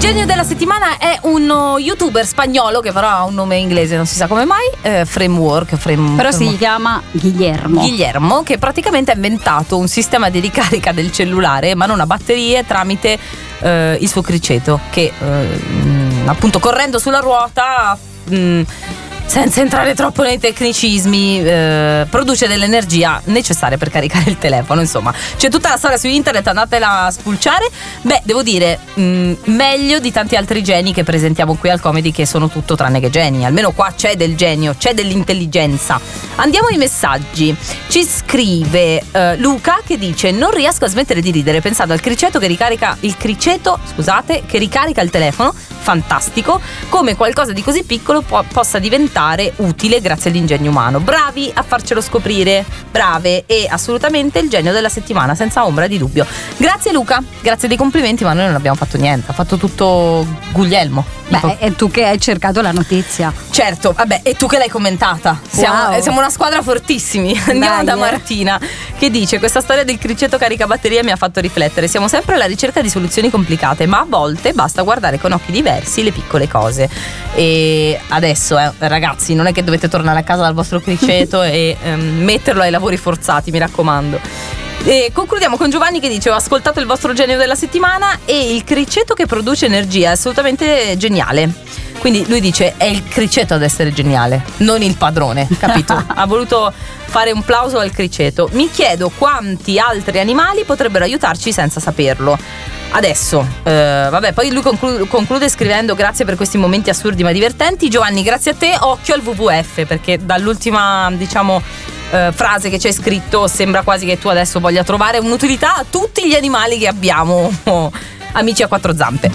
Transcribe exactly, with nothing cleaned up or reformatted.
genio della settimana è uno youtuber spagnolo che però ha un nome inglese, non si sa come mai, eh, Framework, frame, però frame, si chiama Guillermo. Guillermo, che praticamente ha inventato un sistema di ricarica del cellulare, ma non a batterie, tramite eh, il suo criceto, che eh, mh, appunto correndo sulla ruota, mh, senza entrare troppo nei tecnicismi, eh, produce dell'energia necessaria per caricare il telefono. Insomma, c'è tutta la storia su internet, andatela a spulciare. Beh, devo dire, mh, meglio di tanti altri geni che presentiamo qui al Comedy, che sono tutto tranne che geni. Almeno qua c'è del genio, c'è dell'intelligenza. Andiamo ai messaggi. Ci scrive eh, Luca, che dice: non riesco a smettere di ridere pensando al criceto che ricarica il criceto, scusate, che ricarica il telefono. Fantastico, come qualcosa di così piccolo po- possa diventare utile grazie all'ingegno umano. Bravi a farcelo scoprire, brave, e assolutamente il genio della settimana, senza ombra di dubbio. Grazie Luca, grazie dei complimenti, ma noi non abbiamo fatto niente, ha fatto tutto Guglielmo. Beh, è tu che hai cercato la notizia. Certo, vabbè, e tu che l'hai commentata. Siamo, Wow. siamo una squadra fortissimi. Andiamo Dai, da eh. Martina, che dice: questa storia del criceto caricabatterie mi ha fatto riflettere. Siamo sempre alla ricerca di soluzioni complicate, ma a volte basta guardare con occhi diversi le piccole cose. E adesso, eh, ragazzi, non è che dovete tornare a casa dal vostro criceto e ehm, metterlo ai lavori forzati, mi raccomando. E concludiamo con Giovanni, che dice: ho ascoltato il vostro genio della settimana e il criceto che produce energia è assolutamente geniale. Quindi lui dice: è il criceto ad essere geniale, non il padrone, capito? Ha voluto fare un plauso al criceto. Mi chiedo quanti altri animali potrebbero aiutarci senza saperlo. Adesso, eh, vabbè, poi lui conclude, conclude scrivendo: grazie per questi momenti assurdi ma divertenti. Giovanni, grazie a te. Occhio al W W F, perché dall'ultima, diciamo, eh, frase che c'è scritto sembra quasi che tu adesso voglia trovare un'utilità a tutti gli animali che abbiamo, amici a quattro zampe.